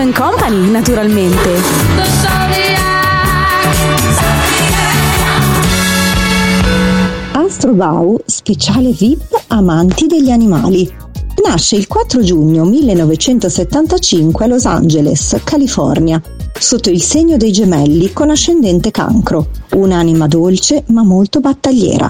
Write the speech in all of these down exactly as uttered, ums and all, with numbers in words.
and Company, naturalmente. Astro Bau, speciale V I P amanti degli animali. Nasce il quattro giugno millenovecentosettantacinque a Los Angeles, California, sotto il segno dei Gemelli con ascendente Cancro, un'anima dolce ma molto battagliera.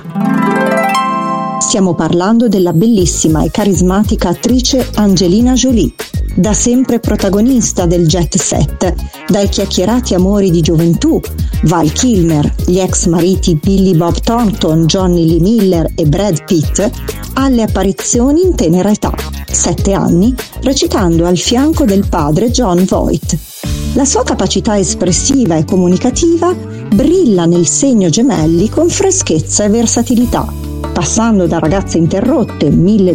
Stiamo parlando della bellissima e carismatica attrice Angelina Jolie, da sempre protagonista del jet set, dai chiacchierati amori di gioventù, Val Kilmer, gli ex mariti Billy Bob Thornton, Johnny Lee Miller e Brad Pitt, alle apparizioni in tenera età, sette anni, recitando al fianco del padre Jon Voight. La sua capacità espressiva e comunicativa brilla nel segno Gemelli con freschezza e versatilità, passando da Ragazze interrotte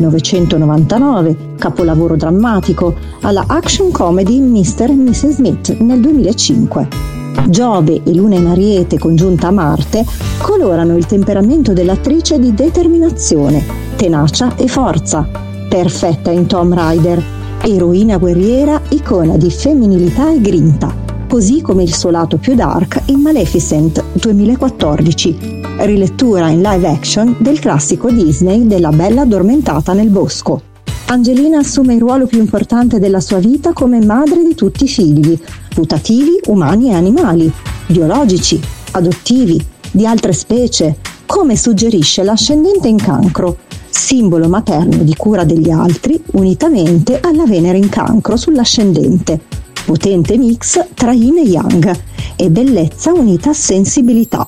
millenovecentonovantanove, capolavoro drammatico, alla action comedy mister e missus Smith nel duemilacinque. Giove e Luna in Ariete congiunta a Marte colorano il temperamento dell'attrice di determinazione, tenacia e forza, perfetta in Tomb Raider, eroina guerriera, icona di femminilità e grinta, così come il suo lato più dark in Maleficent duemilaquattordici, rilettura in live action del classico Disney della Bella addormentata nel bosco. Angelina assume il ruolo più importante della sua vita come madre di tutti i figli, putativi, umani e animali, biologici, adottivi, di altre specie, come suggerisce l'ascendente in Cancro, simbolo materno di cura degli altri, unitamente alla Venere in Cancro sull'ascendente. Potente mix tra yin e yang e bellezza unita a sensibilità.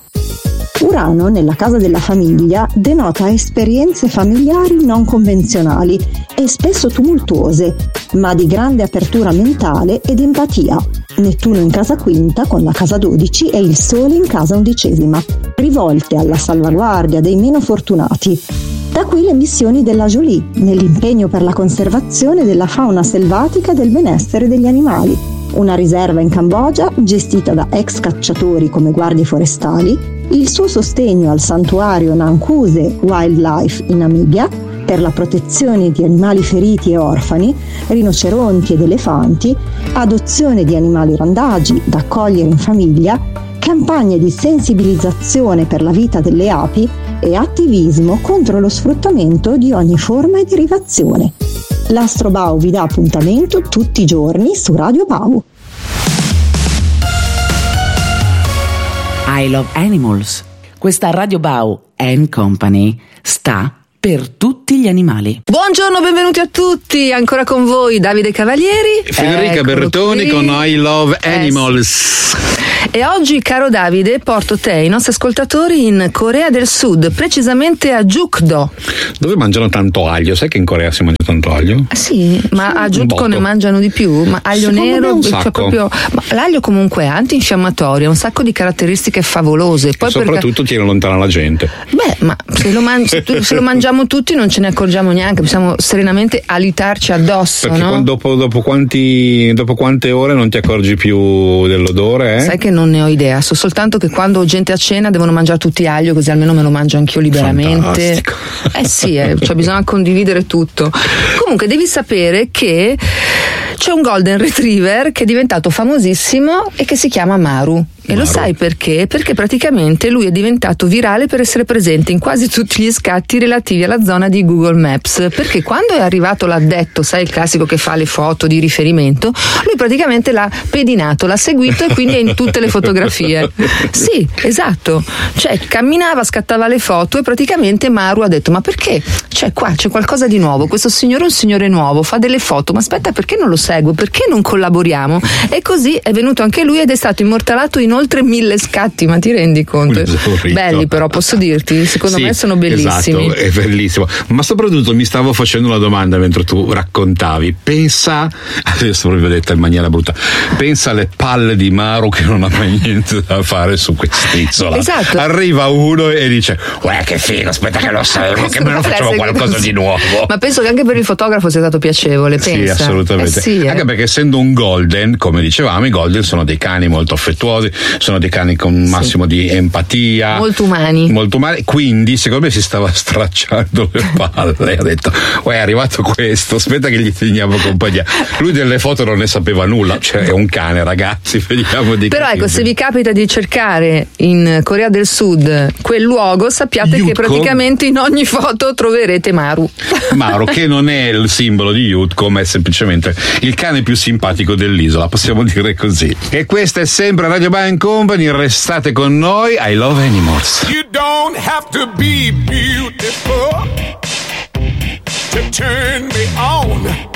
Urano, nella casa della famiglia, denota esperienze familiari non convenzionali e spesso tumultuose, ma di grande apertura mentale ed empatia. Nettuno in casa quinta con la casa dodici e il Sole in casa undicesima, rivolte alla salvaguardia dei meno fortunati. Da qui le missioni della Jolie, nell'impegno per la conservazione della fauna selvatica e del benessere degli animali. Una riserva in Cambogia, gestita da ex cacciatori come guardie forestali, il suo sostegno al santuario Nankuse Wildlife in Namibia per la protezione di animali feriti e orfani, rinoceronti ed elefanti, adozione di animali randagi da accogliere in famiglia, campagne di sensibilizzazione per la vita delle api e attivismo contro lo sfruttamento di ogni forma e derivazione. L'Astro Bau vi dà appuntamento tutti i giorni su Radio Bau. I Love Animals. Questa Radio Bau and Company sta per tutti gli animali. Buongiorno, benvenuti a tutti, ancora con voi Davide Cavalieri, Federica Eccolo Bertoni qui. con I Love Animals. E oggi, caro Davide, porto te e i nostri ascoltatori in Corea del Sud, precisamente a Jukdo. Dove mangiano tanto aglio? Sai che in Corea si mangia tanto aglio? Eh sì, ma Sì, a un Jukdo botto. ne mangiano di più, ma aglio Secondo me nero, un cioè sacco. proprio, ma l'aglio comunque è antinfiammatorio, ha un sacco di caratteristiche favolose. Poi E soprattutto perché... tiene lontana la gente. Beh, ma se lo, man- se tu- se lo mangiamo tutti non ce ne accorgiamo neanche, possiamo serenamente alitarci addosso, Perché no? quando- dopo, dopo, quanti, dopo quante ore non ti accorgi più dell'odore? Eh? Sai che non ne ho idea, so soltanto che quando ho gente a cena devono mangiare tutti aglio, così almeno me lo mangio anch'io liberamente. Fantastico. Eh sì, eh, cioè bisogna condividere tutto. Comunque devi sapere che c'è un Golden Retriever che è diventato famosissimo e che si chiama Maru. E lo Maru. sai perché? Perché praticamente lui è diventato virale per essere presente in quasi tutti gli scatti relativi alla zona di Google Maps, perché quando è arrivato l'addetto, sai, il classico che fa le foto di riferimento, lui praticamente l'ha pedinato, l'ha seguito e quindi è in tutte le fotografie. Sì, esatto, cioè camminava, scattava le foto e praticamente Maru ha detto: ma perché? Cioè qua c'è qualcosa di nuovo, questo signore è un signore nuovo, fa delle foto, ma aspetta, perché non lo seguo, perché non collaboriamo? E così è venuto anche lui ed è stato immortalato in oltre mille scatti, ma ti rendi conto? Esaurito. Belli, però posso dirti, secondo Sì, me sono bellissimi. Esatto, è bellissimo. Ma soprattutto mi stavo facendo una domanda mentre tu raccontavi. Pensa, adesso proprio detta in maniera brutta, pensa alle palle di Maru che non ha mai niente da fare su quest'isola. Esatto. Arriva uno e dice: guarda che figo, aspetta che lo seguo, che me lo facciamo qualcosa di nuovo. Ma penso che anche per il fotografo sia stato piacevole, pensa. Sì, assolutamente. Eh sì, eh. Anche perché essendo un golden, come dicevamo, i golden sono dei cani molto affettuosi, sono dei cani con un massimo sì. di empatia, molto umani, molto umani, quindi secondo me si stava stracciando le palle, ha detto è arrivato questo, aspetta che gli teniamo compagnia. Lui delle foto non ne sapeva nulla, cioè è un cane, ragazzi, vediamo di però ecco, se vi capita di cercare in Corea del Sud quel luogo, sappiate Yutko, che praticamente in ogni foto troverete Maru. Maru, che non è il simbolo di Yutko, ma è semplicemente il cane più simpatico dell'isola, possiamo dire così. E questa è sempre Radio Bang Company, restate con noi, I love animals. You don't have to be beautiful to turn me on.